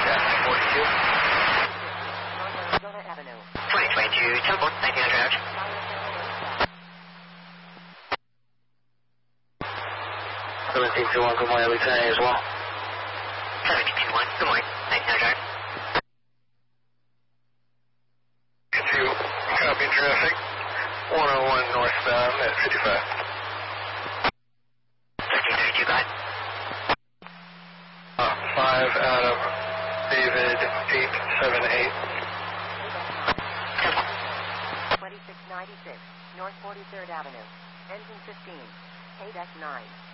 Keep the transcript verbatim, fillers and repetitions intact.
forty-two. North Arizona Avenue. twenty twenty-two, Temple, nineteen hundred out. seventeen two one, good morning, Lieutenant as well. seventeen two one, good morning, nineteen hundred out. two, copy traffic, one oh one northbound at fifty-five. thirteen thirty-two, go ahead. Uh, five out of David, eight seven eight. Temple. twenty-six ninety-six, North forty-third Avenue. Engine fifteen. K D E C nine.